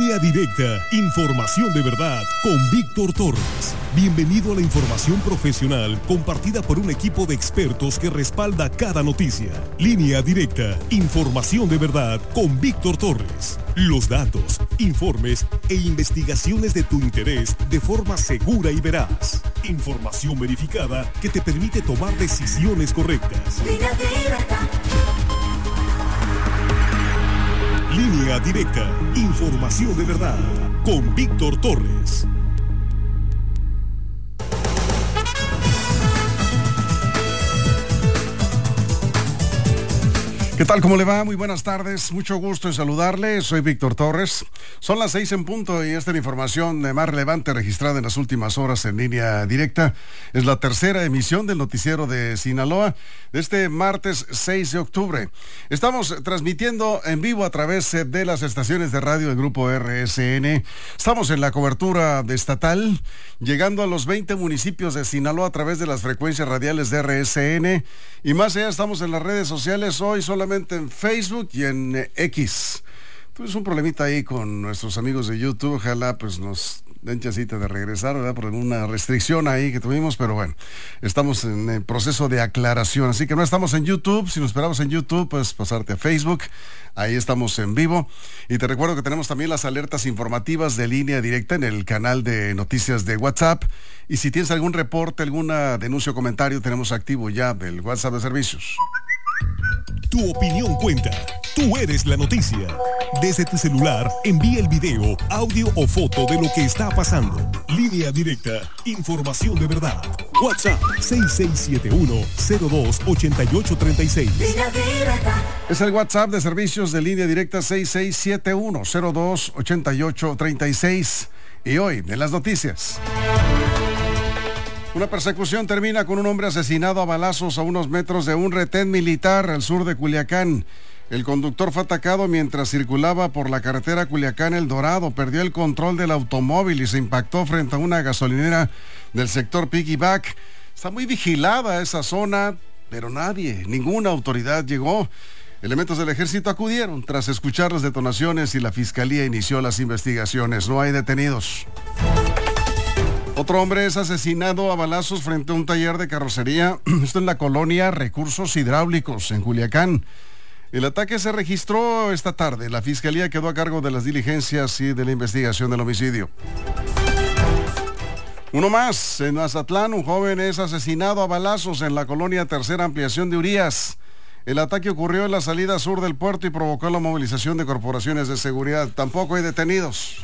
Línea Directa, información de verdad con Víctor Torres. Bienvenido a la información profesional compartida por un equipo de expertos que respalda cada noticia. Línea Directa, información de verdad con Víctor Torres. Los datos, informes e investigaciones de tu interés de forma segura y veraz. Información verificada que te permite tomar decisiones correctas. Línea Directa. Línea Directa, información de verdad, con Víctor Torres. ¿Qué tal? ¿Cómo le va? Muy buenas tardes. Mucho gusto en saludarle. Soy Víctor Torres. Son las 6 en punto y esta es la información más relevante registrada en las últimas horas en Línea Directa. Es la tercera emisión del noticiero de Sinaloa de este martes 6 de octubre. Estamos transmitiendo en vivo a través de las estaciones de radio del grupo RSN. Estamos en la cobertura estatal, llegando a los 20 municipios de Sinaloa a través de las frecuencias radiales de RSN. Y más allá estamos en las redes sociales hoy solamente en Facebook y en X. Pues un problemita ahí con nuestros amigos de YouTube. Ojalá pues nos den chancita de regresar, ¿verdad? Por alguna restricción ahí que tuvimos, pero bueno, estamos en el proceso de aclaración. Así que no estamos en YouTube. Si nos esperamos en YouTube, pues pasarte a Facebook. Ahí estamos en vivo. Y te recuerdo que tenemos también las alertas informativas de Línea Directa en el canal de noticias de WhatsApp. Y si tienes algún reporte, alguna denuncia o comentario, tenemos activo ya el WhatsApp de servicios. Tu opinión cuenta. Tú eres la noticia. Desde tu celular, envía el video, audio o foto de lo que está pasando. Línea Directa, información de verdad. WhatsApp 6671-028836. Línea Directa. Es el WhatsApp de servicios de Línea Directa 6671-028836. Y hoy, en las noticias. Una persecución termina con un hombre asesinado a balazos a unos metros de un retén militar al sur de Culiacán. El conductor fue atacado mientras circulaba por la carretera Culiacán-El Dorado. Perdió el control del automóvil y se impactó frente a una gasolinera del sector Piggyback. Está muy vigilada esa zona, pero ninguna autoridad llegó. Elementos del ejército acudieron tras escuchar las detonaciones y la fiscalía inició las investigaciones. No hay detenidos. Otro hombre es asesinado a balazos frente a un taller de carrocería. Esto en la colonia Recursos Hidráulicos, en Culiacán. El ataque se registró esta tarde. La fiscalía quedó a cargo de las diligencias y de la investigación del homicidio. Uno más. En Mazatlán, un joven es asesinado a balazos en la colonia Tercera Ampliación de Urias. El ataque ocurrió en la salida sur del puerto y provocó la movilización de corporaciones de seguridad. Tampoco hay detenidos.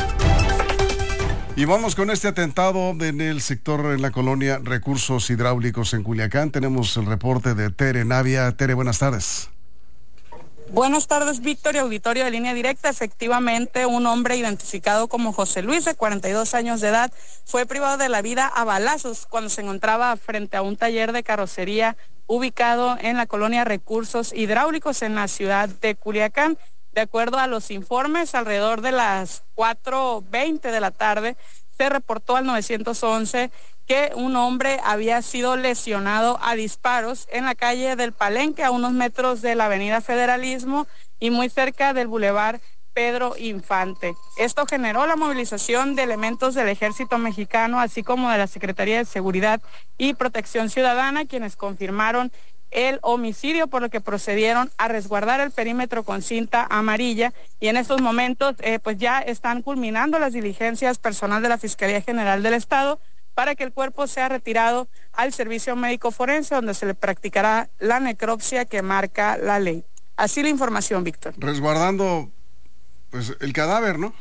Y vamos con este atentado en el sector, en la colonia Recursos Hidráulicos en Culiacán. Tenemos el reporte de Tere Navia. Tere, buenas tardes. Buenas tardes, Víctor y auditorio de Línea Directa. Efectivamente, un hombre identificado como José Luis, de 42 años de edad, fue privado de la vida a balazos cuando se encontraba frente a un taller de carrocería ubicado en la colonia Recursos Hidráulicos en la ciudad de Culiacán. De acuerdo a los informes, alrededor de las 4:20 de la tarde se reportó al 911 que un hombre había sido lesionado a disparos en la calle del Palenque, a unos metros de la avenida Federalismo y muy cerca del bulevar Pedro Infante. Esto generó la movilización de elementos del Ejército Mexicano, así como de la Secretaría de Seguridad y Protección Ciudadana, quienes confirmaron el homicidio, por lo que procedieron a resguardar el perímetro con cinta amarilla y en estos momentos pues ya están culminando las diligencias personal de la Fiscalía General del Estado para que el cuerpo sea retirado al servicio médico forense, donde se le practicará la necropsia que marca la ley. Así la información, Víctor. Resguardando pues el cadáver, ¿no?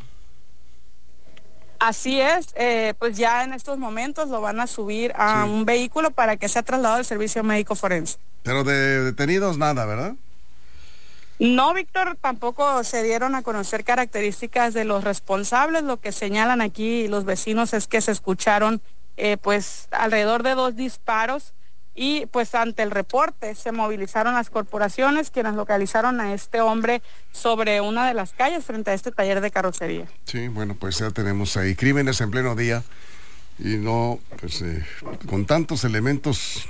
Así es, pues ya en estos momentos lo van a subir a un vehículo para que sea trasladado al servicio médico forense. Pero de detenidos nada, ¿verdad? No, Víctor, tampoco se dieron a conocer características de los responsables. Lo que señalan aquí los vecinos es que se escucharon pues alrededor de 2 disparos y pues ante el reporte se movilizaron las corporaciones, quienes localizaron a este hombre sobre una de las calles frente a este taller de carrocería. Sí, bueno, pues ya tenemos ahí crímenes en pleno día y no, pues con tantos elementos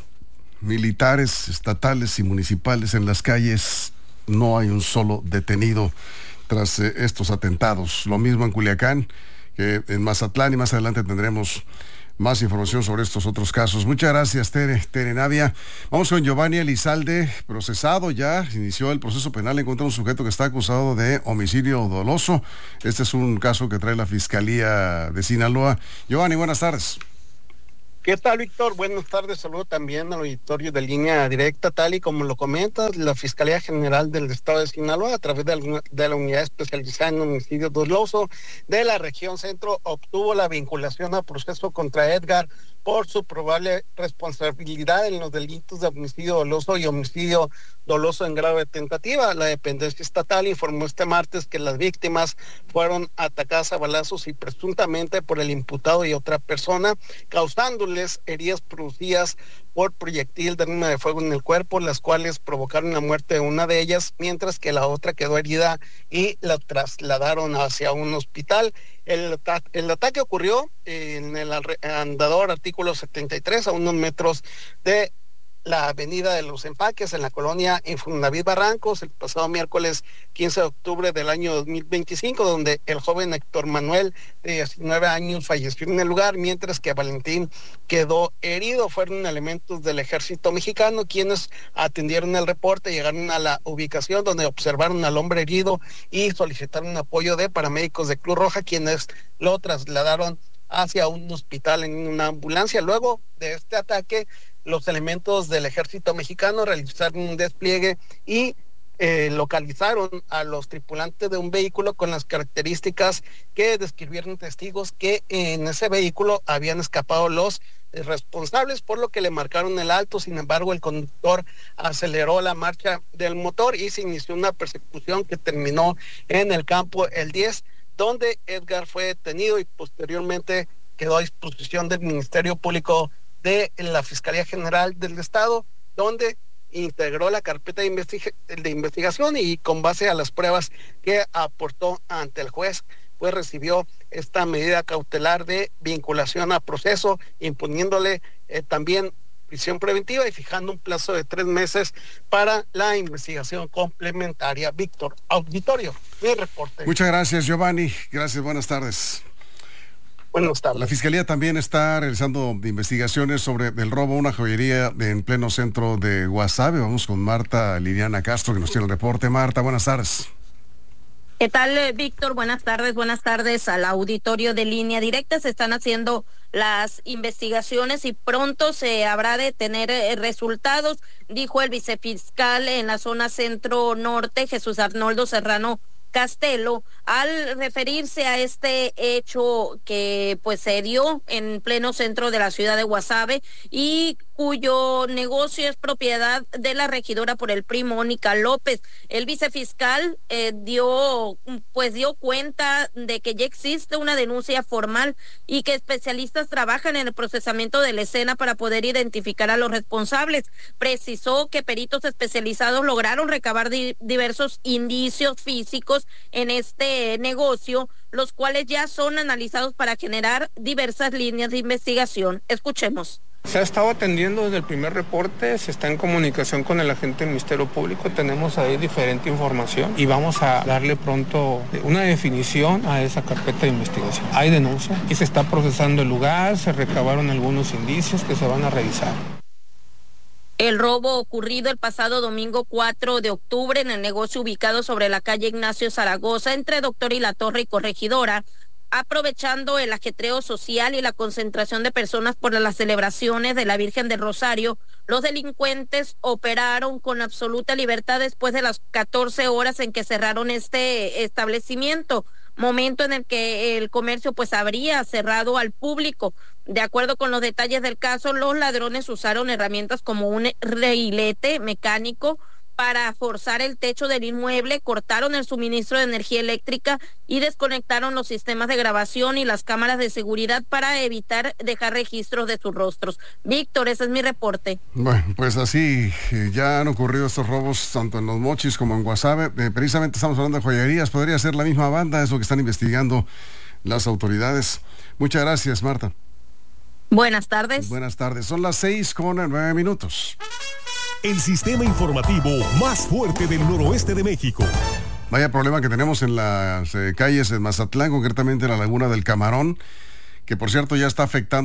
militares, estatales y municipales en las calles, no hay un solo detenido. tras estos atentados. Lo mismo en Culiacán, que en Mazatlán, y más adelante tendremos más información sobre estos otros casos. Muchas gracias, Tere Navia. Vamos con Giovanni Elizalde, procesado ya. Inició el proceso penal en contra de un sujeto que está acusado de homicidio doloso. Este es un caso que trae la Fiscalía de Sinaloa. Giovanni, buenas tardes. ¿Qué tal, Víctor? Buenas tardes. Saludo también al auditorio de Línea Directa. Tal y como lo comentas, la Fiscalía General del Estado de Sinaloa, a través de la Unidad Especializada en Homicidio Doloso de la Región Centro, obtuvo la vinculación a proceso contra Edgar por su probable responsabilidad en los delitos de homicidio doloso y homicidio doloso en grado de tentativa. La dependencia estatal informó este martes que las víctimas fueron atacadas a balazos y presuntamente por el imputado y otra persona, causándoles heridas producidas por proyectil de arma de fuego en el cuerpo, las cuales provocaron la muerte de una de ellas, mientras que la otra quedó herida y la trasladaron hacia un hospital. El ataque ocurrió en el andador artículo 73, a unos metros de la avenida de los Empaques, en la colonia Infonavit Barrancos, el pasado miércoles 15 de octubre del año 2025, donde el joven Héctor Manuel, de 19 años, falleció en el lugar, mientras que Valentín quedó herido. Fueron elementos del Ejército Mexicano quienes atendieron el reporte, llegaron a la ubicación donde observaron al hombre herido y solicitaron apoyo de paramédicos de Cruz Roja, quienes lo trasladaron hacia un hospital en una ambulancia. Luego de este ataque, los elementos del Ejército Mexicano realizaron un despliegue y localizaron a los tripulantes de un vehículo con las características que describieron testigos, que en ese vehículo habían escapado los responsables, por lo que le marcaron el alto. Sin embargo, el conductor aceleró la marcha del motor y se inició una persecución que terminó en el campo El 10, donde Edgar fue detenido y posteriormente quedó a disposición del Ministerio Público de la Fiscalía General del Estado, donde integró la carpeta de investigación y con base a las pruebas que aportó ante el juez, pues recibió esta medida cautelar de vinculación a proceso, imponiéndole también prisión preventiva y fijando un plazo de 3 meses para la investigación complementaria. Víctor, auditorio, mi reporte. Muchas gracias, Giovanni. Gracias, buenas tardes. Buenas tardes. La Fiscalía también está realizando investigaciones sobre el robo a una joyería en pleno centro de Guasave. Vamos con Marta Liliana Castro, que nos tiene el reporte. Marta, buenas tardes. ¿Qué tal, Víctor? Buenas tardes al auditorio de Línea Directa. Se están haciendo las investigaciones y pronto se habrá de tener resultados, dijo el vicefiscal en la zona centro-norte, Jesús Arnoldo Serrano Castelo, al referirse a este hecho que pues se dio en pleno centro de la ciudad de Guasave y cuyo negocio es propiedad de la regidora por el PRI, Mónica López. El vicefiscal dio cuenta de que ya existe una denuncia formal y que especialistas trabajan en el procesamiento de la escena para poder identificar a los responsables. Precisó que peritos especializados lograron recabar diversos indicios físicos en este negocio, los cuales ya son analizados para generar diversas líneas de investigación. Escuchemos. Se ha estado atendiendo desde el primer reporte, se está en comunicación con el agente del Ministerio Público, tenemos ahí diferente información y vamos a darle pronto una definición a esa carpeta de investigación. Hay denuncia y se está procesando el lugar, se recabaron algunos indicios que se van a revisar. El robo ocurrido el pasado domingo 4 de octubre en el negocio ubicado sobre la calle Ignacio Zaragoza entre Doctor y La Torre y Corregidora, aprovechando el ajetreo social y la concentración de personas por las celebraciones de la Virgen del Rosario, los delincuentes operaron con absoluta libertad después de las 14 horas en que cerraron este establecimiento, momento en el que el comercio pues habría cerrado al público. De acuerdo con los detalles del caso, los ladrones usaron herramientas como un reilete mecánico para forzar el techo del inmueble, cortaron el suministro de energía eléctrica y desconectaron los sistemas de grabación y las cámaras de seguridad para evitar dejar registros de sus rostros. Víctor, ese es mi reporte. Bueno, pues así ya han ocurrido estos robos tanto en Los Mochis como en Guasave. Precisamente estamos hablando de joyerías, podría ser la misma banda, es lo que están investigando las autoridades. Muchas gracias, Marta. Buenas tardes. Buenas tardes, son las 6:09. El sistema informativo más fuerte del noroeste de México. Vaya problema que tenemos en las calles de Mazatlán, concretamente en la Laguna del Camarón, que por cierto ya está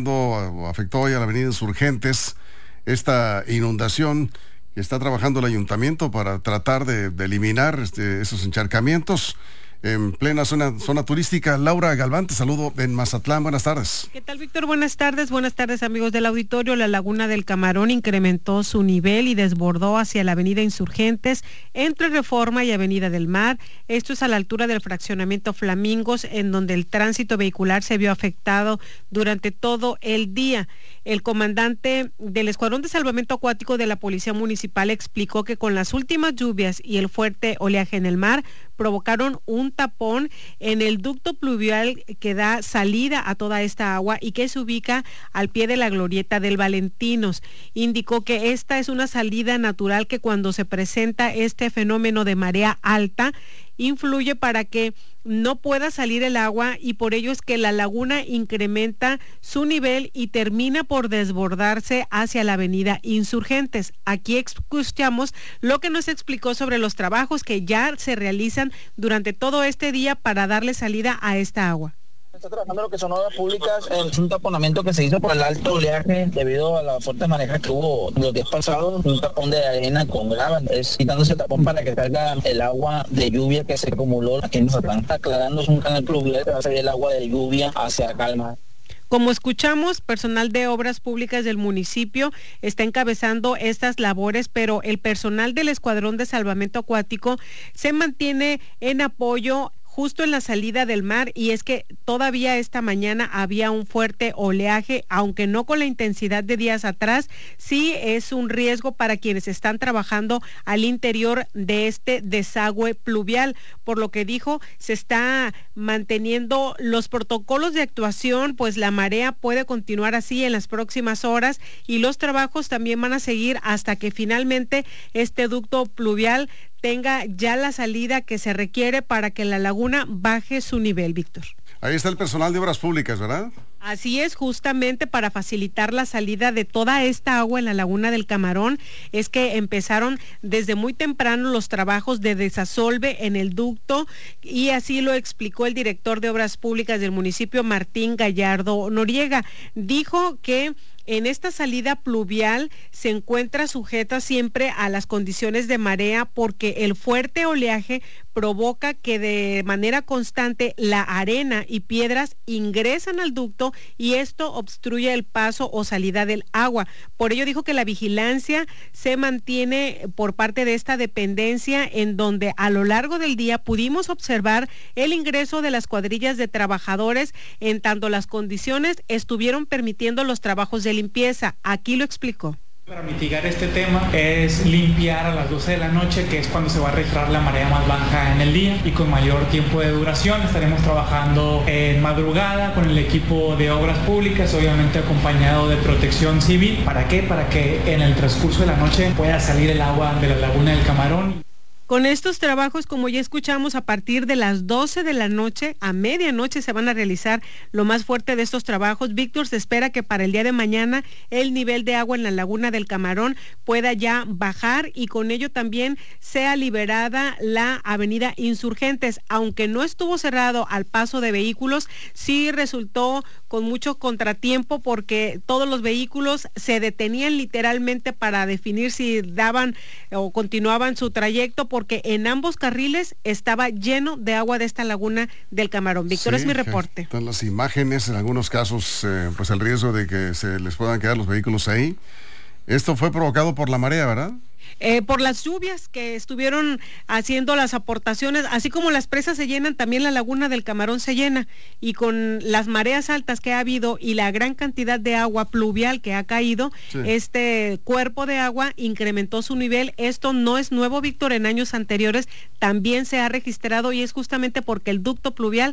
afectó hoy a la avenida Insurgentes, esta inundación que está trabajando el ayuntamiento para tratar de eliminar esos encharcamientos en plena zona turística. Laura Galván, te saludo en Mazatlán, buenas tardes. ¿Qué tal, Víctor? Buenas tardes amigos del auditorio. La Laguna del Camarón incrementó su nivel y desbordó hacia la avenida Insurgentes entre Reforma y Avenida del Mar. Esto es a la altura del fraccionamiento Flamingos, en donde el tránsito vehicular se vio afectado durante todo el día. El comandante del Escuadrón de Salvamento Acuático de la Policía Municipal explicó que con las últimas lluvias y el fuerte oleaje en el mar provocaron un tapón en el ducto pluvial que da salida a toda esta agua y que se ubica al pie de la glorieta del Valentinos. Indicó que esta es una salida natural que cuando se presenta este fenómeno de marea alta influye para que no pueda salir el agua, y por ello es que la laguna incrementa su nivel y termina por desbordarse hacia la avenida Insurgentes. Aquí escuchamos lo que nos explicó sobre los trabajos que ya se realizan durante todo este día para darle salida a esta agua. Está trabajando lo que son obras públicas, es un taponamiento que se hizo por el alto oleaje debido a la fuerte marea que hubo los días pasados, un tapón de arena con grava, es quitándose el tapón para que salga el agua de lluvia que se acumuló aquí en Mazatlán. Aclarándose un canal pluvial que va a salir el agua de lluvia hacia acá al mar. Como escuchamos, personal de obras públicas del municipio está encabezando estas labores, pero el personal del Escuadrón de Salvamento Acuático se mantiene en apoyo justo en la salida del mar, y es que todavía esta mañana había un fuerte oleaje, aunque no con la intensidad de días atrás. Sí es un riesgo para quienes están trabajando al interior de este desagüe pluvial, por lo que dijo, se está manteniendo los protocolos de actuación, pues la marea puede continuar así en las próximas horas y los trabajos también van a seguir hasta que finalmente este ducto pluvial tenga ya la salida que se requiere para que la laguna baje su nivel, Víctor. Ahí está el personal de obras públicas, ¿verdad? Así es, justamente para facilitar la salida de toda esta agua en la Laguna del Camarón, es que empezaron desde muy temprano los trabajos de desasolve en el ducto, y así lo explicó el director de Obras Públicas del municipio, Martín Gallardo Noriega. Dijo que en esta salida pluvial se encuentra sujeta siempre a las condiciones de marea, porque el fuerte oleaje provoca que de manera constante la arena y piedras ingresan al ducto y esto obstruye el paso o salida del agua. Por ello dijo que la vigilancia se mantiene por parte de esta dependencia, en donde a lo largo del día pudimos observar el ingreso de las cuadrillas de trabajadores, en tanto las condiciones estuvieron permitiendo los trabajos de limpieza. Aquí lo explicó. Para mitigar este tema es limpiar a las 12 de la noche, que es cuando se va a registrar la marea más baja en el día y con mayor tiempo de duración. Estaremos trabajando en madrugada con el equipo de obras públicas, obviamente acompañado de protección civil. ¿Para qué? Para que en el transcurso de la noche pueda salir el agua de la Laguna del Camarón. Con estos trabajos, como ya escuchamos, a partir de las 12 de la noche a medianoche se van a realizar lo más fuerte de estos trabajos. Víctor, se espera que para el día de mañana el nivel de agua en la Laguna del Camarón pueda ya bajar y con ello también sea liberada la avenida Insurgentes. Aunque no estuvo cerrado al paso de vehículos, sí resultó con mucho contratiempo porque todos los vehículos se detenían literalmente para definir si daban o continuaban su trayecto, porque en ambos carriles estaba lleno de agua de esta Laguna del Camarón. Víctor, sí, es mi reporte. Están las imágenes, en algunos casos, pues el riesgo de que se les puedan quedar los vehículos ahí. Esto fue provocado por la marea, ¿verdad? Por las lluvias que estuvieron haciendo las aportaciones, así como las presas se llenan, también la Laguna del Camarón se llena, y con las mareas altas que ha habido y la gran cantidad de agua pluvial que ha caído, sí, este cuerpo de agua incrementó su nivel. Esto no es nuevo, Víctor, en años anteriores también se ha registrado, y es justamente porque el ducto pluvial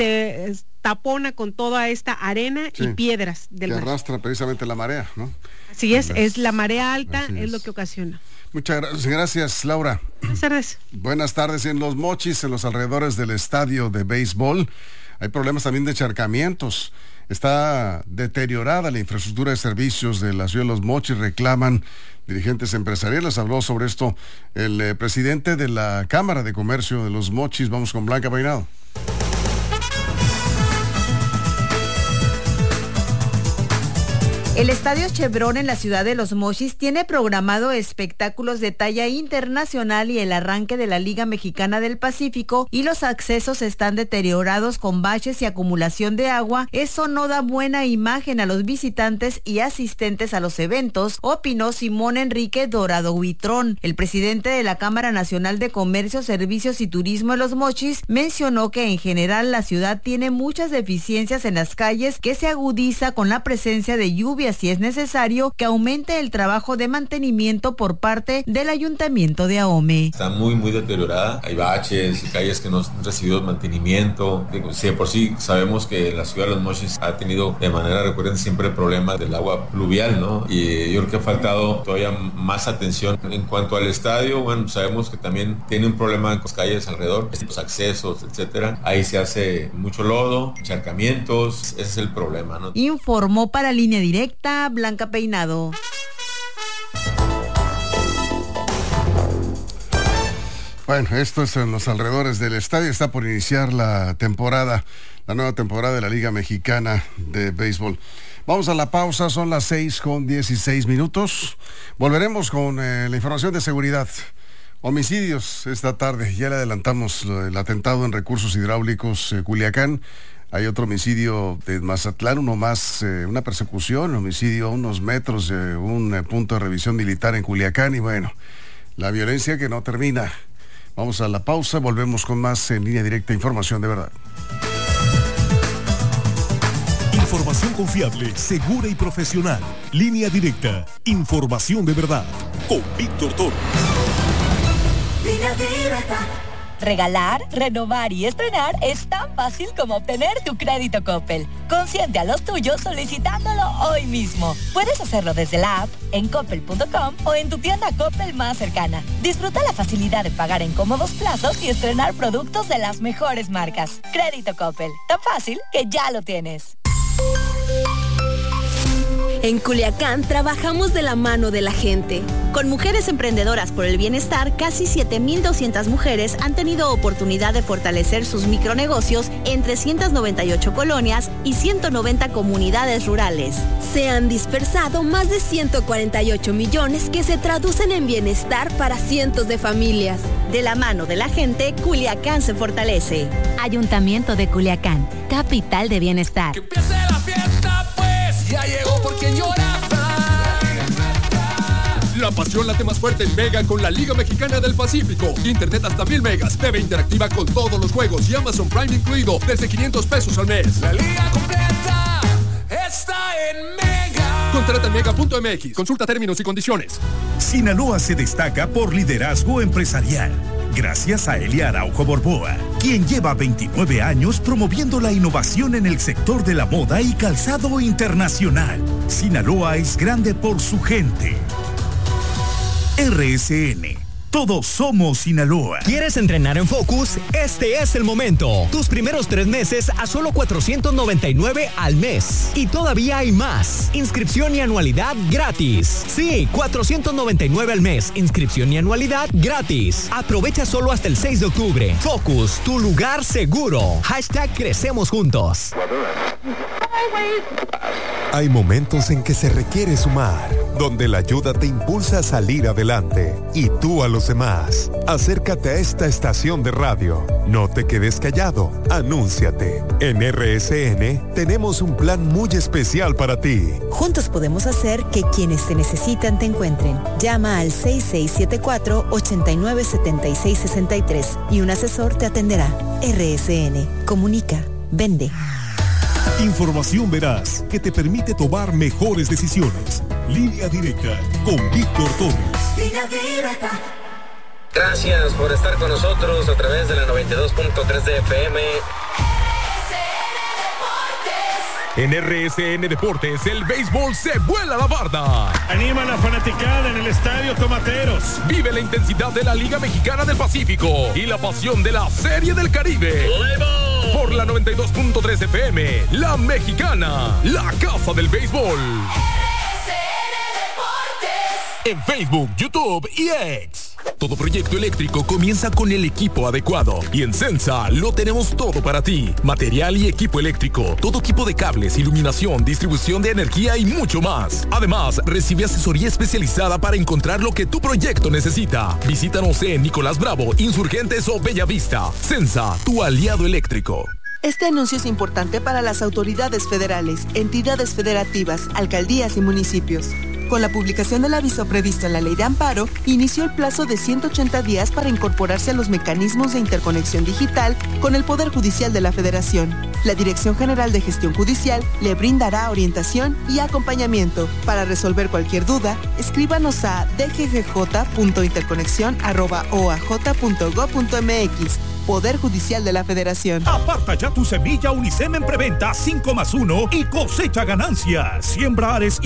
se tapona con toda esta arena, sí, y piedras del mar. Que arrastra precisamente la marea, ¿no? Así es la marea alta, es lo que ocasiona. Muchas gracias, Laura. Buenas tardes. Buenas tardes. En Los Mochis, en los alrededores del estadio de béisbol, hay problemas también de encharcamientos. Está deteriorada la infraestructura de servicios de la ciudad de Los Mochis. Reclaman dirigentes empresariales. Habló sobre esto el presidente de la Cámara de Comercio de Los Mochis. Vamos con Blanca Peinado. El Estadio Chevron en la ciudad de Los Mochis tiene programado espectáculos de talla internacional y el arranque de la Liga Mexicana del Pacífico, y los accesos están deteriorados con baches y acumulación de agua. Eso no da buena imagen a los visitantes y asistentes a los eventos, opinó Simón Enrique Dorado Huitrón. El presidente de la Cámara Nacional de Comercio, Servicios y Turismo de Los Mochis mencionó que en general la ciudad tiene muchas deficiencias en las calles, que se agudiza con la presencia de lluvias si es necesario que aumente el trabajo de mantenimiento por parte del Ayuntamiento de Ahome. Está muy deteriorada, hay baches y calles que no han recibido mantenimiento. Si de por sí sabemos que la ciudad de Los Mochis ha tenido de manera recurrente siempre el problema del agua pluvial, ¿no? Y yo creo que ha faltado todavía más atención. En cuanto al estadio, bueno, sabemos que también tiene un problema en las calles alrededor, los accesos, etcétera. Ahí se hace mucho lodo, encharcamientos, ese es el problema, ¿no? Informó para Línea Directa Blanca Peinado. Bueno, esto es en los alrededores del estadio. Está por iniciar la nueva temporada de la Liga Mexicana de Béisbol. Vamos a la pausa, son las 6:16. Volveremos con la información de seguridad. Homicidios esta tarde, ya le adelantamos el atentado en Recursos Hidráulicos Culiacán. Hay otro homicidio de Mazatlán, uno más, una persecución, homicidio a unos metros de un punto de revisión militar en Culiacán. Y bueno, la violencia que no termina. Vamos a la pausa, volvemos con más en Línea Directa, información de verdad. Información confiable, segura y profesional. Línea Directa, información de verdad. Con Víctor Torres. Línea Directa. Regalar, renovar y estrenar es tan fácil como obtener tu crédito Coppel. Consiente a los tuyos solicitándolo hoy mismo. Puedes hacerlo desde la app, en coppel.com o en tu tienda Coppel más cercana. Disfruta la facilidad de pagar en cómodos plazos y estrenar productos de las mejores marcas. Crédito Coppel, tan fácil que ya lo tienes. En Culiacán trabajamos de la mano de la gente. Con Mujeres Emprendedoras por el Bienestar, casi 7,200 mujeres han tenido oportunidad de fortalecer sus micronegocios en 398 colonias y 190 comunidades rurales. Se han dispersado más de 148 millones que se traducen en bienestar para cientos de familias. De la mano de la gente, Culiacán se fortalece. Ayuntamiento de Culiacán, capital de bienestar. ¡Que empiece la fiesta, pues! Ya llegó por quien llora. La pasión late más fuerte en Mega con la Liga Mexicana del Pacífico. Internet hasta 1000 megas, TV interactiva con todos los juegos y Amazon Prime incluido desde $500 al mes. La liga completa está en Mega. Contrata en mega.mx. Consulta términos y condiciones. Sinaloa se destaca por liderazgo empresarial. Gracias a Elia Araujo Borboa, quien lleva 29 años promoviendo la innovación en el sector de la moda y calzado internacional. Sinaloa es grande por su gente. RSN. Todos somos Sinaloa. ¿Quieres entrenar en Focus? Este es el momento. Tus primeros 3 meses a solo $499 al mes. Y todavía hay más. Inscripción y anualidad gratis. Sí, $499 al mes. Inscripción y anualidad gratis. Aprovecha solo hasta el 6 de octubre. Focus, tu lugar seguro. #Crecemos juntos. Hay momentos en que se requiere sumar, donde la ayuda te impulsa a salir adelante y tú a los demás. Acércate a esta estación de radio. No te quedes callado. Anúnciate. En RSN tenemos un plan muy especial para ti. Juntos podemos hacer que quienes te necesitan te encuentren. Llama al 6674-897663 y un asesor te atenderá. RSN. Comunica. Vende. Información veraz que te permite tomar mejores decisiones. Línea Directa con Víctor Torres. Línea Directa. Gracias por estar con nosotros a través de la 92.3 de FM. En RSN Deportes, el béisbol se vuela la barda. Anima la fanaticada en el Estadio Tomateros. Vive la intensidad de la Liga Mexicana del Pacífico y la pasión de la Serie del Caribe. Por la 92.3 FM, La Mexicana, la casa del béisbol. en Facebook, YouTube y X. Todo proyecto eléctrico comienza con el equipo adecuado y en Sensa lo tenemos todo para ti. Material y equipo eléctrico, todo tipo de cables, iluminación, distribución de energía y mucho más. Además, recibe asesoría especializada para encontrar lo que tu proyecto necesita. Visítanos en Nicolás Bravo, Insurgentes o Bellavista. Sensa, tu aliado eléctrico. Este anuncio es importante para las autoridades federales, entidades federativas, alcaldías y municipios. Con la publicación del aviso previsto en la Ley de Amparo, inició el plazo de 180 días para incorporarse a los mecanismos de interconexión digital con el Poder Judicial de la Federación. La Dirección General de Gestión Judicial le brindará orientación y acompañamiento. Para resolver cualquier duda, escríbanos a dggj.interconexión@oaj.gov.mx. Poder Judicial de la Federación. Aparta ya tu semilla Unicem en preventa 5+1 y cosecha ganancias. Siembra Ares